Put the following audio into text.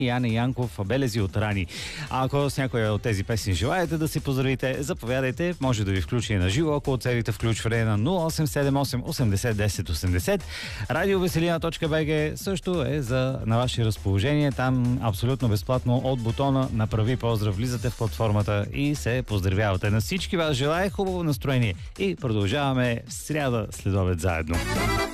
и Ане Янков "Белези от рани". А ако с някоя от тези песни желаете да си поздравите, заповядайте. Може да ви включи на живо, ако оцелите включване на 0878 80 10 80. Радиовеселина.bg също е на ваше разположение. Там абсолютно безплатно от бутона "Направи поздрав" влизате в платформата и се поздравявате. На всички вас желая хубаво настроение и продължаваме в сряда следобед заедно.